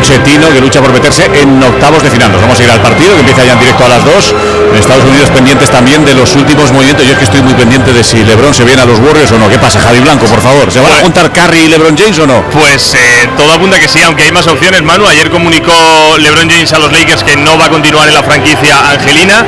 Pochettino, que lucha por meterse en octavos de final. Nos vamos a ir al partido, que empieza ya en directo a las 2. En Estados Unidos pendientes también de los últimos movimientos. Yo es que estoy muy pendiente de si LeBron se viene a los Warriors o no. ¿Qué pasa, Javi Blanco, por favor? ¿Se van a juntar Curry y LeBron James o no? Pues todo apunta que sí, aunque hay más opciones, Manu. Ayer comunicó LeBron James a los Lakers que no va a continuar en la franquicia angelina.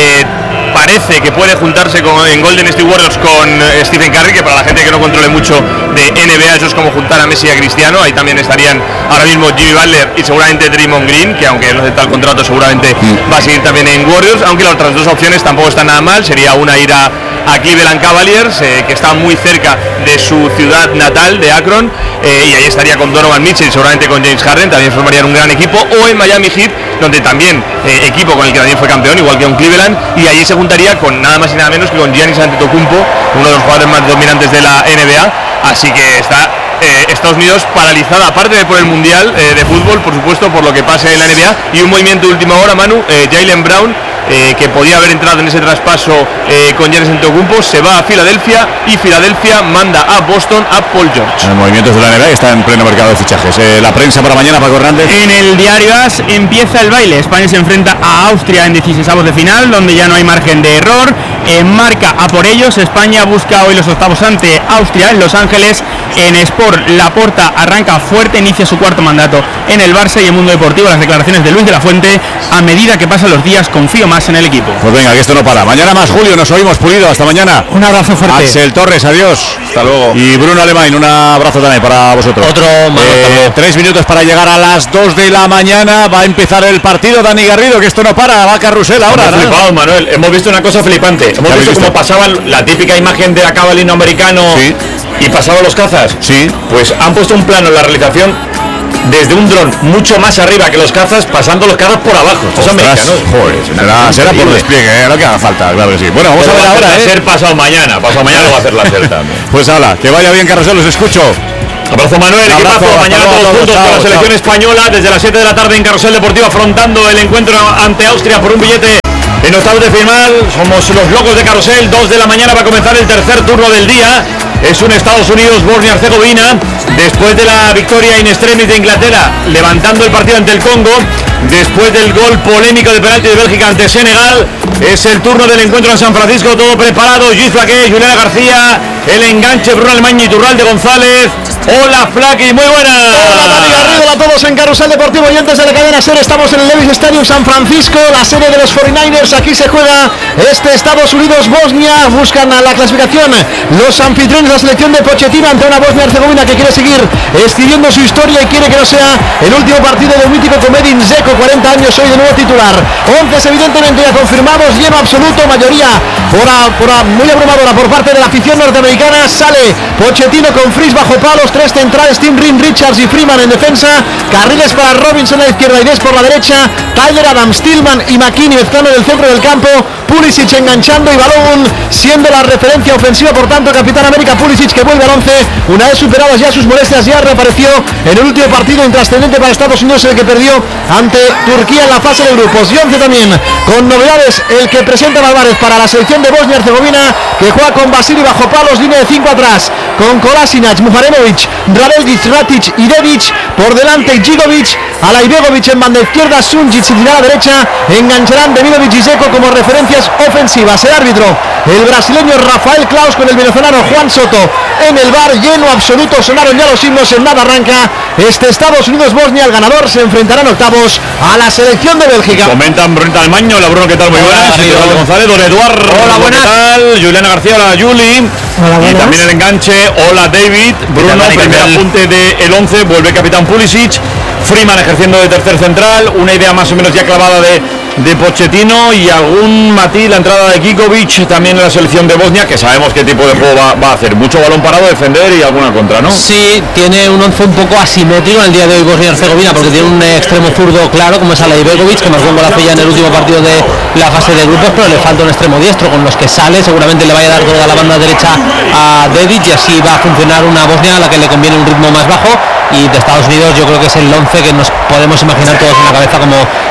Parece que puede juntarse en Golden State Warriors con Stephen Curry, que para la gente que no controle mucho de NBA, eso es como juntar a Messi y a Cristiano. Ahí también estarían ahora mismo Jimmy Butler y seguramente Draymond Green, que aunque no acepta el contrato seguramente va a seguir también en Warriors, aunque las otras dos opciones tampoco están nada mal. Sería una ir a Cleveland Cavaliers, que está muy cerca de su ciudad natal de Akron, y ahí estaría con Donovan Mitchell y seguramente con James Harden, también formarían un gran equipo, o en Miami Heat, donde también equipo con el que también fue campeón, igual que en Cleveland, y allí se juntaría con nada más y nada menos que con Giannis Antetokounmpo, uno de los jugadores más dominantes de la NBA. Así que está Estados Unidos paralizada, aparte de por el Mundial de fútbol, por supuesto, por lo que pase en la NBA, y un movimiento de última hora, Manu. Jaylen Brown, que podía haber entrado en ese traspaso con Giannis Antetokounmpo, se va a Filadelfia, y Filadelfia manda a Boston a Paul George. El movimiento de la NBA está en pleno mercado de fichajes. La prensa para mañana, Paco Hernández. En el diario AS empieza el baile. España se enfrenta a Austria en 16avos de final, donde ya no hay margen de error. Marca a por ellos. España busca hoy los octavos ante Austria en Los Ángeles. En Sport, Laporta arranca fuerte, inicia su cuarto mandato en el Barça. Y en Mundo Deportivo, las declaraciones de Luis de la Fuente: a medida que pasan los días confío más en el equipo. Pues venga, que esto no para. Mañana más, Julio, nos oímos, Pulido. Hasta mañana. Un abrazo fuerte. Axel Torres, adiós. Hasta luego. Y Bruno Alemán, un abrazo también para vosotros. Otro más. 3 minutos para llegar a las 2 de la mañana. Va a empezar el partido. Dani Garrido, que esto no para. Va a Carrusel ahora. Hemos flipado, Manuel. Hemos visto una cosa flipante. Hemos visto cómo pasaba la típica imagen de acabalino americano, sí, y pasaban los cazas. Sí. Pues han puesto un plano en la realización desde un dron mucho más arriba que los cazas, pasando los cazas por abajo. Estos son americanos. Joder, será por despliegue, lo que haga falta, claro que sí. Bueno, vamos a ver ahora. Ser pasado mañana lo va a hacer la SER también. Pues hala, que vaya bien, Carrusel, los escucho. Abrazo, Manuel. Abrazo, mañana todos juntos con la selección española desde las 7 de la tarde en Carrusel Deportivo, afrontando el encuentro ante Austria por un billete en octavos de final. Somos los locos de Carrusel. 2 de la mañana va a comenzar el tercer turno del día. Es un Estados Unidos Bosnia-Herzegovina, después de la victoria in extremis de Inglaterra, levantando el partido ante el Congo, después del gol polémico de penalti de Bélgica ante Senegal. Es el turno del encuentro en San Francisco, todo preparado. Luis Flaque, Juliana García, el enganche, Bruno Alemán y Iturralde González. Hola, Flaque, muy buenas. Hola, Dani Garrido, hola a todos en Carrusel Deportivo y antes de la cadena SER. Estamos en el Levi's Stadium San Francisco, la sede de los 49ers. Aquí se juega este Estados Unidos-Bosnia. Buscan a la clasificación los anfitriones, la selección de Pochettino, ante una Bosnia-Herzegovina que quiere seguir escribiendo su historia y quiere que no sea el último partido del mítico con Edin Dzeko, 40 años hoy de nuevo titular. 11 evidentemente ya confirmados, lleno absoluto, mayoría muy abrumadora por parte de la afición norteamericana. Sale Pochettino con Fries bajo palos, 3 centrales, Tim Rim, Richards y Freeman en defensa, carriles para Robinson a la izquierda y Des por la derecha, Tyler Adams, Tillman y McKinney mezclando en el centro del campo, Pulisic enganchando y Balogun siendo la referencia ofensiva, por tanto Capitán América Pulisic, que vuelve al 11 una vez superadas ya sus molestias. Ya reapareció en el último partido intrascendente para Estados Unidos, el que perdió ante Turquía en la fase de grupos. Y 11 también con novedades, el que presenta Álvarez para la selección de Bosnia-Herzegovina, que juega con Vasili bajo palos, línea de 5 atrás, con Kolasinac, Muharemovic, Radeljic, Ratic y Dedic, por delante Gigovic, Alaibegovic en banda izquierda, Sunjic y a la derecha, engancharán Demirovic y Dzeko como referencias ofensivas. El árbitro, el brasileño Rafael Claus, con el venezolano Juan Soto en el bar, lleno absoluto. Sonaron ya los himnos, en nada arranca este Estados Unidos-Bosnia. El ganador se enfrentará en octavos a la selección de Bélgica. Comentan Bruno Almaño, hola Bruno, ¿qué tal? Muy buenas. Hola González, don Eduardo, hola, buenas. ¿Qué tal? Juliana García, hola Juli. Hola, y también el enganche, hola David. Bruno, primer apunte del 11, vuelve capitán Pulisic. Freeman ejerciendo de tercer central, una idea más o menos ya clavada de Pochettino, y algún matiz la entrada de Gigovic también en la selección de Bosnia, que sabemos qué tipo de juego va a hacer. Mucho balón parado, defender y alguna contra, ¿no? Sí, tiene un 11 un poco asimétrico en el día de hoy Bosnia-Herzegovina, porque tiene un extremo zurdo claro como es Alaibegovic, que marcó un golazo ya en el último partido de la fase de grupos, pero le falta un extremo diestro con los que sale. Seguramente le vaya a dar toda la banda derecha a Dedic, y así va a funcionar una Bosnia a la que le conviene un ritmo más bajo. Y de Estados Unidos yo creo que es el 11 que nos podemos imaginar todos en la cabeza como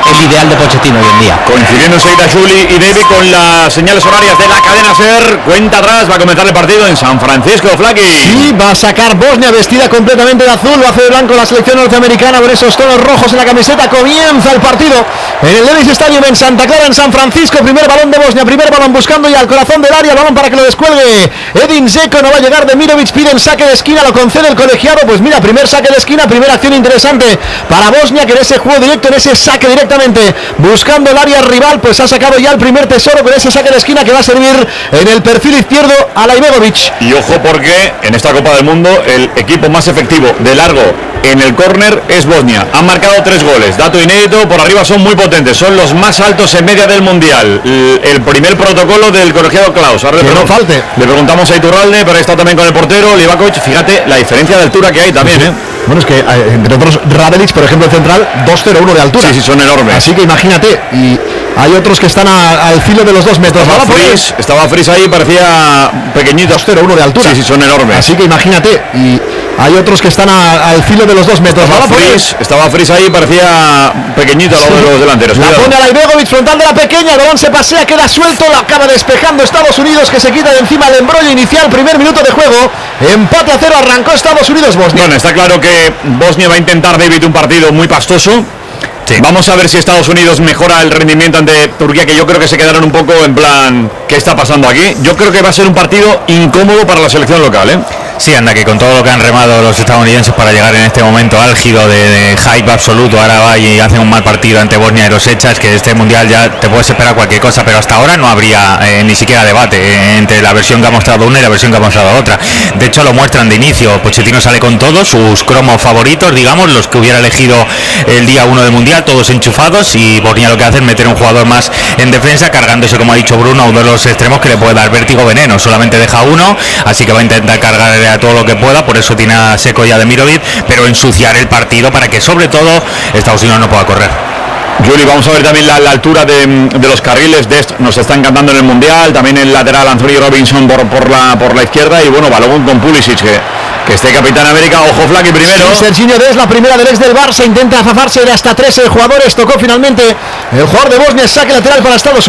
el ideal de Pochettino hoy en día. Coincidiendo enseguida Juli y David con las señales horarias de la cadena SER. Cuenta atrás, va a comenzar el partido en San Francisco, Flaky. Sí, va a sacar Bosnia vestida completamente de azul, lo hace de blanco la selección norteamericana con esos tonos rojos en la camiseta. Comienza el partido en el Levi's Stadium en Santa Clara, en San Francisco. Primer balón de Bosnia, primer balón buscando ya al corazón del área, balón para que lo descuelgue Edin Dzeko, no va a llegar Demirovic, pide el saque de esquina, lo concede el colegiado. Pues mira, primer saque de esquina, primera acción interesante para Bosnia, que en ese juego directo, en ese saque directamente buscando el área rival, pues ha sacado ya el primer tesoro con ese saque de esquina que va a servir en el perfil izquierdo a Laibegovic. Y ojo porque en esta Copa del Mundo el equipo más efectivo de largo en el córner es Bosnia. Han marcado 3 goles, dato inédito, por arriba son muy potentes, son los más altos en media del Mundial. El primer protocolo del colegiado Klaus. Ahora que no falte. Le preguntamos a Iturralde, pero está también con el portero Livakovic. Fíjate la diferencia de altura que hay también, ¿eh? Bueno, es que entre otros Radelic, por ejemplo, el central, 2.01 de altura. Sí, son enormes. Así que imagínate, y hay otros que están al filo de los 2 metros. Estaba Fris ahí, parecía pequeñito. 2.01 de altura. Sí, son enormes. Así que imagínate, y hay otros que están al filo de los 2 metros. Estaba Fris ahí, parecía pequeñito al lado de los delanteros. La pone a Laibegovic, frontal de la pequeña, el balón se pasea, queda suelto, lo acaba despejando Estados Unidos, que se quita de encima el embrollo inicial, primer minuto de juego, empate a 0, arrancó Estados Unidos-Bosnia. Bueno, está claro que Bosnia va a intentar, David, un partido muy pastoso. Sí. Vamos a ver si Estados Unidos mejora el rendimiento ante Turquía, que yo creo que se quedaron un poco en plan, ¿qué está pasando aquí? Yo creo que va a ser un partido incómodo para la selección local, ¿eh? Sí, anda, que con todo lo que han remado los estadounidenses para llegar en este momento álgido de hype absoluto, ahora va y hacen un mal partido ante Bosnia y los echas, que este mundial ya te puedes esperar cualquier cosa, pero hasta ahora no habría ni siquiera debate entre la versión que ha mostrado una y la versión que ha mostrado otra. De hecho, lo muestran de inicio. Pochettino sale con todos sus cromos favoritos, digamos, los que hubiera elegido el día 1 del mundial, todos enchufados, y Bosnia lo que hace es meter un jugador más en defensa, cargándose, como ha dicho Bruno, a uno de los extremos que le puede dar vértigo veneno. Solamente deja uno, así que va a intentar cargar a todo lo que pueda, por eso tiene a Seco y a Demirovic, pero ensuciar el partido para que sobre todo Estados Unidos no pueda correr. Juli, vamos a ver también la altura de los carriles. Nos está encantando en el Mundial, también el lateral Anthony Robinson por la izquierda, y bueno, Balogun con Pulisic, que esté Capitán América. Ojo, Flaky primero. Sí, Serginho Dest, la primera del ex del Barça, intenta zafarse de hasta 13 jugadores, tocó finalmente el jugador de Bosnia, saque lateral para Estados Unidos.